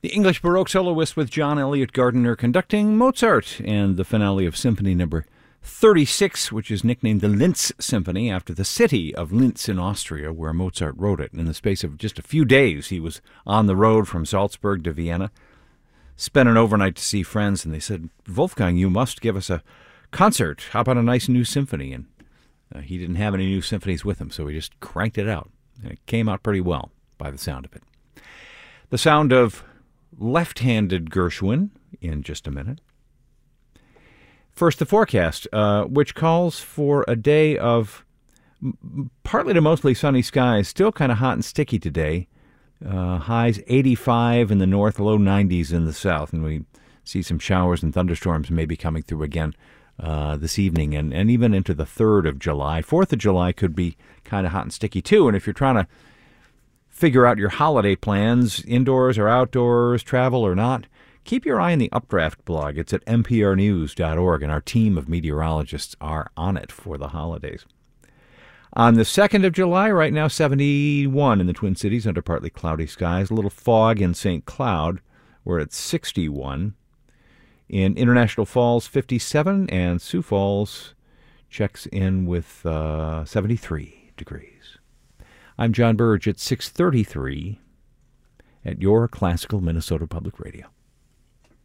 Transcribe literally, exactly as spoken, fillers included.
The English Baroque soloist with John Elliott Gardiner conducting Mozart and the finale of Symphony Number thirty-six, which is nicknamed the Linz Symphony after the city of Linz in Austria, where Mozart wrote it. In the space of just a few days, he was on the road from Salzburg to Vienna, spent an overnight to see friends, and they said, Wolfgang, you must give us a concert. How about a nice new symphony? And uh, he didn't have any new symphonies with him, so he just cranked it out. And it came out pretty well by the sound of it. The sound of left-handed Gershwin in just a minute. First, the forecast, uh, which calls for a day of m- partly to mostly sunny skies, still kind of hot and sticky today. Uh, highs eighty-five in the north, low nineties in the south, and we see some showers and thunderstorms maybe coming through again uh, this evening and, and even into the third of July. fourth of July could be kind of hot and sticky too, and if you're trying to figure out your holiday plans, indoors or outdoors, travel or not, keep your eye on the Updraft blog. It's at n p r news dot org, and our team of meteorologists are on it for the holidays. On the second of July, right now, seventy-one in the Twin Cities under partly cloudy skies. A little fog in Saint Cloud. We're at sixty-one. In International Falls, fifty-seven, and Sioux Falls checks in with uh, seventy-three degrees. I'm John Burge at six thirty-three at your Classical Minnesota Public Radio.